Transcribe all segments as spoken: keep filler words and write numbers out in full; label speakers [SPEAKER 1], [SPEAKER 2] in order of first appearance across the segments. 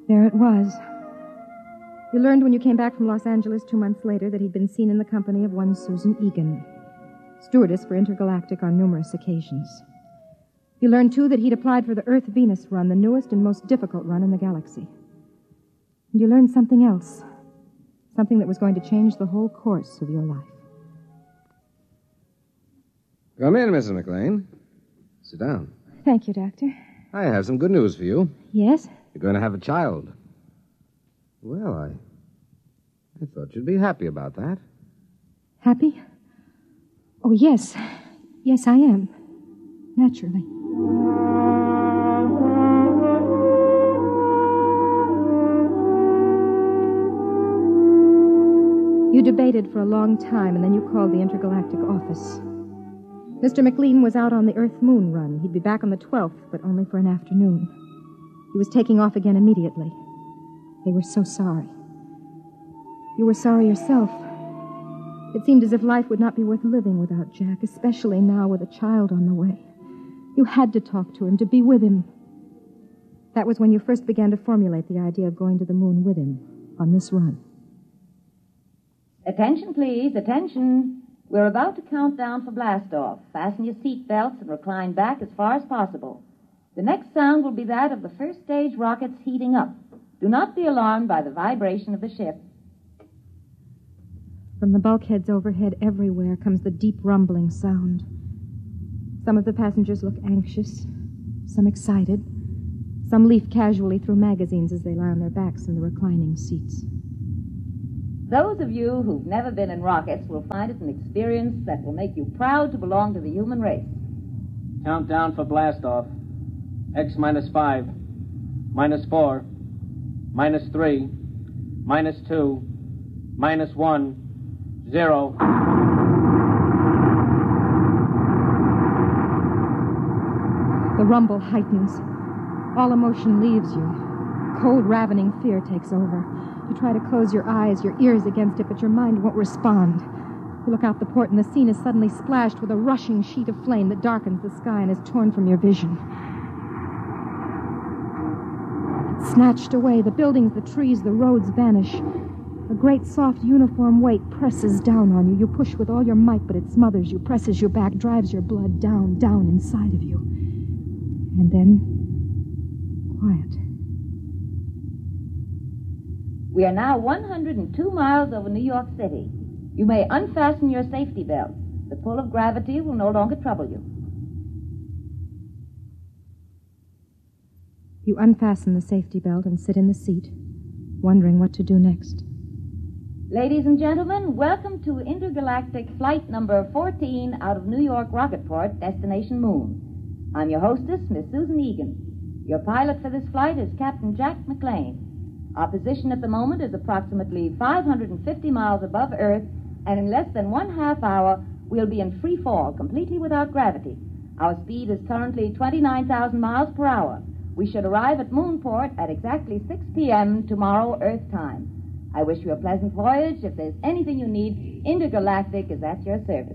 [SPEAKER 1] There it was. You learned when you came back from Los Angeles two months later that he'd been seen in the company of one Susan Egan, stewardess for Intergalactic on numerous occasions. You learned, too, that he'd applied for the Earth-Venus run, the newest and most difficult run in the galaxy. And you learned something else, something that was going to change the whole course of your life.
[SPEAKER 2] Come in, Missus McLean. Sit down.
[SPEAKER 1] Thank you, Doctor.
[SPEAKER 2] I have some good news for you.
[SPEAKER 1] Yes?
[SPEAKER 2] You're going to have a child. Well, I... I thought you'd be happy about that.
[SPEAKER 1] Happy? Oh, yes. Yes, I am. Naturally. You debated for a long time, and then you called the Intergalactic office. Mister McLean was out on the Earth-Moon run. He'd be back on the twelfth, but only for an afternoon. He was taking off again immediately. They were so sorry. You were sorry yourself. It seemed as if life would not be worth living without Jack, especially now with a child on the way. You had to talk to him, to be with him. That was when you first began to formulate the idea of going to the moon with him on this run.
[SPEAKER 3] Attention, please, attention. We're about to count down for blast-off. Fasten your seat belts and recline back as far as possible. The next sound will be that of the first stage rockets heating up. Do not be alarmed by the vibration of the ship.
[SPEAKER 1] From the bulkheads overhead everywhere comes the deep rumbling sound. Some of the passengers look anxious, some excited. Some leaf casually through magazines as they lie on their backs in the reclining seats.
[SPEAKER 3] Those of you who've never been in rockets will find it an experience that will make you proud to belong to the human race.
[SPEAKER 4] Countdown for blast-off. X minus five, minus four, minus three, minus two, minus one, zero.
[SPEAKER 1] The rumble heightens. All emotion leaves you. Cold, ravening fear takes over. You try to close your eyes, your ears against it, but your mind won't respond. You look out the port, and the scene is suddenly splashed with a rushing sheet of flame that darkens the sky and is torn from your vision. Snatched away, the buildings, the trees, the roads vanish. A great, soft, uniform weight presses down on you. You push with all your might, but it smothers you, presses you back, drives your blood down, down inside of you. And then, quiet.
[SPEAKER 3] We are now one hundred two miles over New York City. You may unfasten your safety belts. The pull of gravity will no longer trouble you.
[SPEAKER 1] You unfasten the safety belt and sit in the seat, wondering what to do next.
[SPEAKER 3] Ladies and gentlemen, welcome to Intergalactic Flight number fourteen out of New York Rocketport, destination Moon. I'm your hostess, Miss Susan Egan. Your pilot for this flight is Captain Jack McLean. Our position at the moment is approximately five hundred fifty miles above Earth, and in less than one half hour, we'll be in free fall, completely without gravity. Our speed is currently twenty-nine thousand miles per hour. We should arrive at Moonport at exactly six p.m. tomorrow, Earth time. I wish you a pleasant voyage. If there's anything you need, Intergalactic is at your service.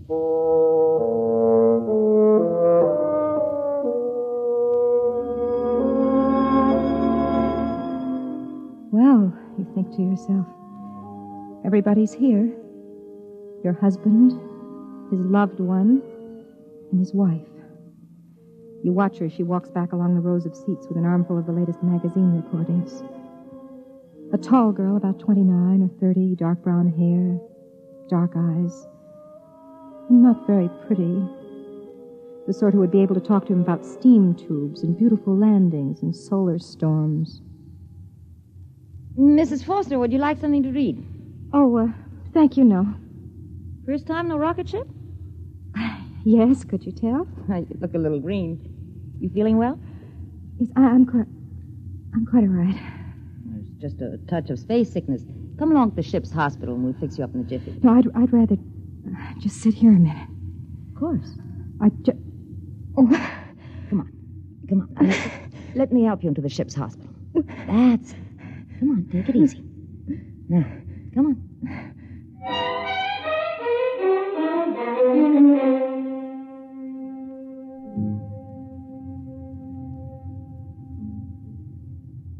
[SPEAKER 1] Well, you think to yourself, everybody's here. Your husband, his loved one, and his wife. You watch her as she walks back along the rows of seats with an armful of the latest magazine reportings. A tall girl, about twenty-nine or thirty, dark brown hair, dark eyes, and not very pretty. The sort who would be able to talk to him about steam tubes and beautiful landings and solar storms.
[SPEAKER 3] Missus Foster, would you like something to read?
[SPEAKER 1] Oh, uh, thank you, no.
[SPEAKER 3] First time no rocket ship?
[SPEAKER 1] Yes, could you tell?
[SPEAKER 3] You look a little green. You feeling well?
[SPEAKER 1] Yes, I, I'm quite... I'm quite all right.
[SPEAKER 3] There's just a touch of space sickness. Come along to the ship's hospital and we'll fix you up in a jiffy.
[SPEAKER 1] No, I'd, I'd rather uh, just sit here a minute.
[SPEAKER 3] Of course.
[SPEAKER 1] I just... Oh.
[SPEAKER 3] Come on. Come on. Let, let me help you into the ship's hospital. That's it. Come on, take it easy. Now, come on.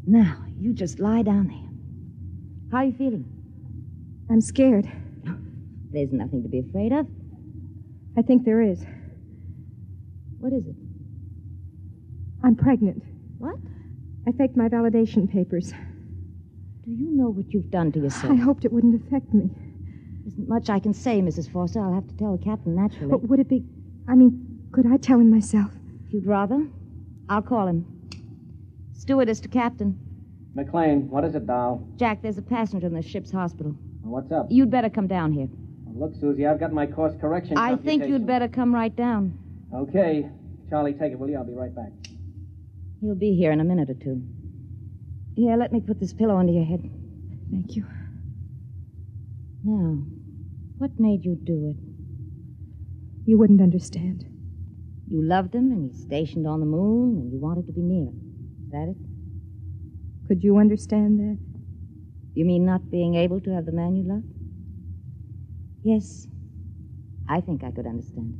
[SPEAKER 3] Now, you just lie down there. How are you feeling?
[SPEAKER 1] I'm scared.
[SPEAKER 3] There's nothing to be afraid of.
[SPEAKER 1] I think there is.
[SPEAKER 3] What is it?
[SPEAKER 1] I'm pregnant.
[SPEAKER 3] What?
[SPEAKER 1] I faked my validation papers.
[SPEAKER 3] Do you know what you've done to yourself?
[SPEAKER 1] I hoped it wouldn't affect me.
[SPEAKER 3] Isn't much I can say, Missus Foster. I'll have to tell the captain naturally.
[SPEAKER 1] But would it be... I mean, could I tell him myself?
[SPEAKER 3] If you'd rather, I'll call him. Stewardess to captain.
[SPEAKER 4] McLean, what is it, doll?
[SPEAKER 3] Jack, there's a passenger in the ship's hospital.
[SPEAKER 4] What's up?
[SPEAKER 3] You'd better come down here.
[SPEAKER 4] Well, look, Susie, I've got my course correction
[SPEAKER 3] I think you'd better come right down.
[SPEAKER 4] Okay. Charlie, take it, will you? I'll be right back.
[SPEAKER 3] He'll be here in a minute or two. Here, let me put this pillow under your head.
[SPEAKER 1] Thank you.
[SPEAKER 3] Now, what made you do it?
[SPEAKER 1] You wouldn't understand.
[SPEAKER 3] You loved him, and he's stationed on the moon, and you wanted to be near him. Is that it?
[SPEAKER 1] Could you understand that?
[SPEAKER 3] You mean not being able to have the man you love? Yes, I think I could understand.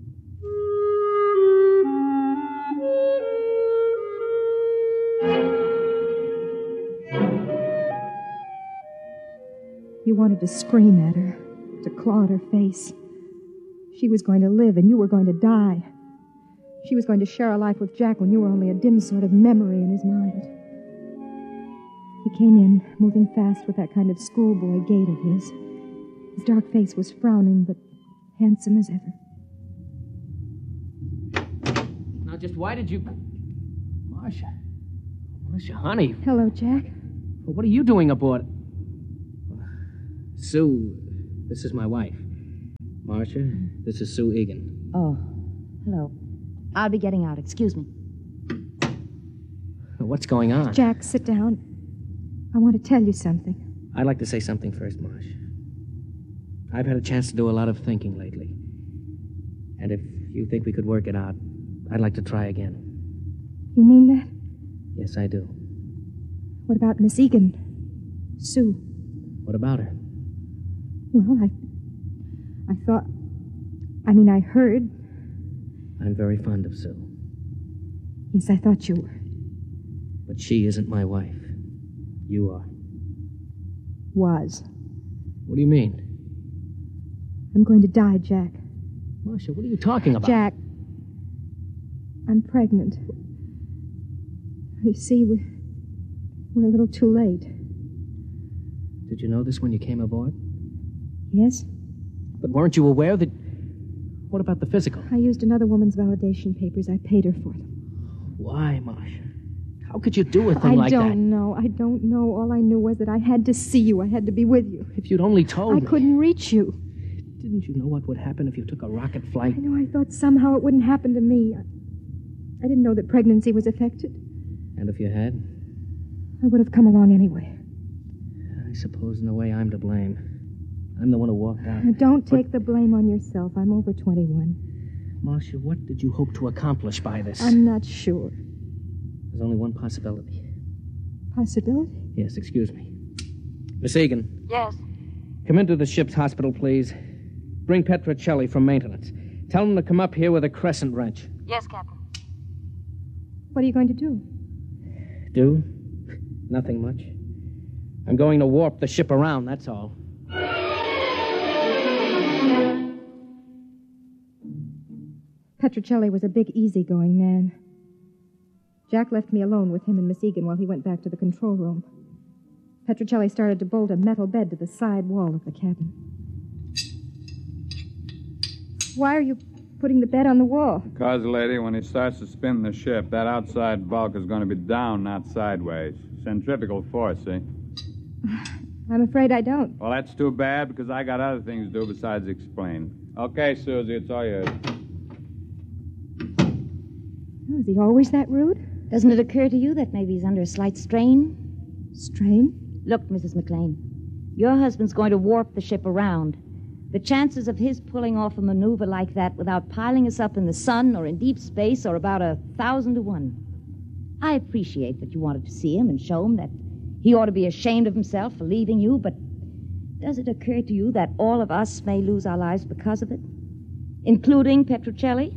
[SPEAKER 1] You wanted to scream at her, to claw at her face. She was going to live, and you were going to die. She was going to share a life with Jack when you were only a dim sort of memory in his mind. He came in, moving fast with that kind of schoolboy gait of his. His dark face was frowning, but handsome as ever.
[SPEAKER 4] Now, just why did you... Marcia. Marcia, honey.
[SPEAKER 1] Hello, Jack.
[SPEAKER 4] Well, what are you doing aboard? Sue, this is my wife. Marcia, this is Sue Egan.
[SPEAKER 3] Oh, hello. I'll be getting out. Excuse me.
[SPEAKER 4] What's going on?
[SPEAKER 1] Jack, sit down. I want to tell you something.
[SPEAKER 4] I'd like to say something first, Marsh. I've had a chance to do a lot of thinking lately. And if you think we could work it out, I'd like to try again.
[SPEAKER 1] You mean that?
[SPEAKER 4] Yes, I do.
[SPEAKER 1] What about Miss Egan? Sue?
[SPEAKER 4] What about her?
[SPEAKER 1] Well, I... I thought... I mean, I heard...
[SPEAKER 4] I'm very fond of Sue.
[SPEAKER 1] Yes, I thought you were.
[SPEAKER 4] But she isn't my wife. You are.
[SPEAKER 1] Was.
[SPEAKER 4] What do you mean?
[SPEAKER 1] I'm going to die, Jack.
[SPEAKER 4] Marcia, what are you talking about?
[SPEAKER 1] Jack, I'm pregnant. You see, we're, we're a little too late.
[SPEAKER 4] Did you know this when you came aboard?
[SPEAKER 1] Yes?
[SPEAKER 4] But weren't you aware that... What about the physical?
[SPEAKER 1] I used another woman's validation papers. I paid her for them.
[SPEAKER 4] Why, Marcia? How could you do a thing
[SPEAKER 1] I
[SPEAKER 4] like that?
[SPEAKER 1] I don't know. I don't know. All I knew was that I had to see you. I had to be with you.
[SPEAKER 4] If you'd only told
[SPEAKER 1] I
[SPEAKER 4] me.
[SPEAKER 1] I couldn't reach you.
[SPEAKER 4] Didn't you know what would happen if you took a rocket flight?
[SPEAKER 1] I know. I thought somehow it wouldn't happen to me. I, I didn't know that pregnancy was affected.
[SPEAKER 4] And if you had?
[SPEAKER 1] I would have come along anyway.
[SPEAKER 4] I suppose in a way I'm to blame. I'm the one who walked out.
[SPEAKER 1] Now, don't take
[SPEAKER 4] but...
[SPEAKER 1] the blame on yourself. I'm over twenty-one.
[SPEAKER 4] Marcia, what did you hope to accomplish by this?
[SPEAKER 1] I'm not sure.
[SPEAKER 4] There's only one possibility.
[SPEAKER 1] Possibility?
[SPEAKER 4] Yes, excuse me. Miss Egan.
[SPEAKER 3] Yes?
[SPEAKER 4] Come into the ship's hospital, please. Bring Petrocelli from maintenance. Tell him to come up here with a crescent wrench.
[SPEAKER 3] Yes, Captain.
[SPEAKER 1] What are you going to do?
[SPEAKER 4] Do? Nothing much. I'm going to warp the ship around, that's all.
[SPEAKER 1] Petrocelli was a big, easygoing man. Jack left me alone with him and Miss Egan while he went back to the control room. Petrocelli started to bolt a metal bed to the side wall of the cabin. Why are you putting the bed on the wall?
[SPEAKER 5] Because, lady, when he starts to spin the ship, that outside bulk is going to be down, not sideways. Centrifugal force, see?
[SPEAKER 1] I'm afraid I don't.
[SPEAKER 5] Well, that's too bad, because I got other things to do besides explain. Okay, Susie, it's all yours.
[SPEAKER 1] Oh, is he always that rude?
[SPEAKER 3] Doesn't it occur to you that maybe he's under a slight strain?
[SPEAKER 1] Strain?
[SPEAKER 3] Look, Missus McLean, your husband's going to warp the ship around. The chances of his pulling off a maneuver like that without piling us up in the sun or in deep space are about a thousand to one. I appreciate that you wanted to see him and show him that he ought to be ashamed of himself for leaving you, but does it occur to you that all of us may lose our lives because of it? Including Petrocelli?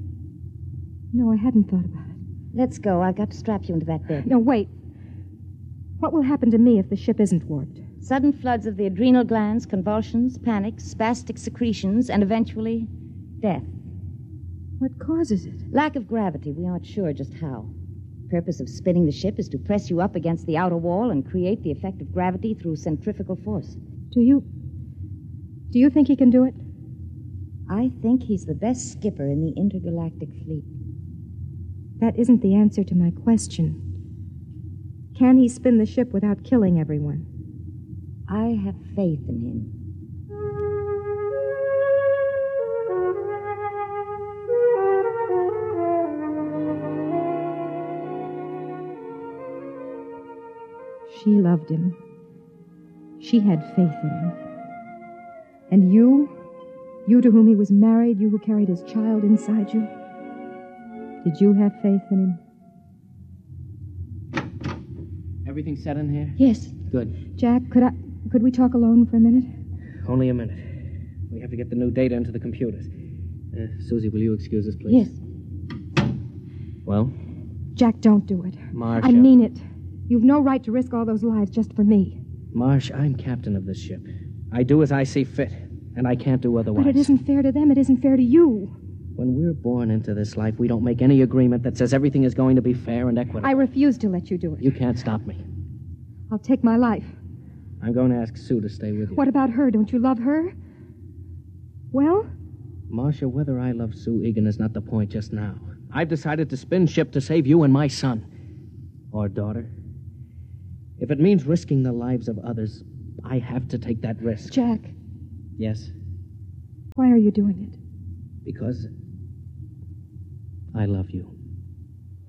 [SPEAKER 1] No, I hadn't thought about it.
[SPEAKER 3] Let's go. I've got to strap you into that bed.
[SPEAKER 1] No, wait. What will happen to me if the ship isn't warped?
[SPEAKER 3] Sudden floods of the adrenal glands, convulsions, panics, spastic secretions, and eventually death.
[SPEAKER 1] What causes it?
[SPEAKER 3] Lack of gravity. We aren't sure just how. The purpose of spinning the ship is to press you up against the outer wall and create the effect of gravity through centrifugal force.
[SPEAKER 1] Do you... Do you think he can do it?
[SPEAKER 3] I think he's the best skipper in the intergalactic fleet.
[SPEAKER 1] That isn't the answer to my question. Can he spin the ship without killing everyone?
[SPEAKER 3] I have faith in him.
[SPEAKER 1] She loved him. She had faith in him. And you, you to whom he was married, you who carried his child inside you, did you have faith in him?
[SPEAKER 4] Everything set in here?
[SPEAKER 1] Yes.
[SPEAKER 4] Good.
[SPEAKER 1] Jack, could I, could we talk alone for a minute?
[SPEAKER 4] Only a minute. We have to get the new data into the computers. Uh, Susie, will you excuse us, please?
[SPEAKER 1] Yes.
[SPEAKER 4] Well?
[SPEAKER 1] Jack, don't do it.
[SPEAKER 4] Marcia.
[SPEAKER 1] I mean it. You've no right to risk all those lives just for me.
[SPEAKER 4] Marsh, I'm captain of this ship. I do as I see fit, and I can't do otherwise.
[SPEAKER 1] But it isn't fair to them. It isn't fair to you.
[SPEAKER 4] When we're born into this life, we don't make any agreement that says everything is going to be fair and equitable.
[SPEAKER 1] I refuse to let you do it.
[SPEAKER 4] You can't stop me.
[SPEAKER 1] I'll take my life.
[SPEAKER 4] I'm going to ask Sue to stay with you.
[SPEAKER 1] What about her? Don't you love her? Well?
[SPEAKER 4] Marcia, whether I love Sue Egan is not the point just now. I've decided to spin ship to save you and my son. Or daughter. If it means risking the lives of others, I have to take that risk.
[SPEAKER 1] Jack.
[SPEAKER 4] Yes?
[SPEAKER 1] Why are you doing it?
[SPEAKER 4] Because I love you.